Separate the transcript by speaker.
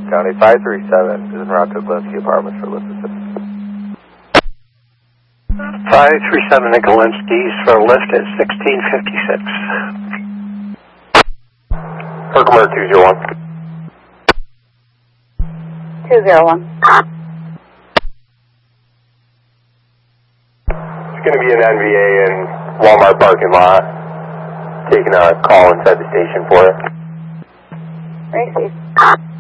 Speaker 1: County 537 is en route to Galinsky Apartments for lift assistance.
Speaker 2: 537 to Galinsky's for lift at 1656.
Speaker 1: Herkimer 201.
Speaker 3: 201.
Speaker 1: It's going to be an NVA in Walmart parking lot. Taking a call inside the station for it.
Speaker 3: Received.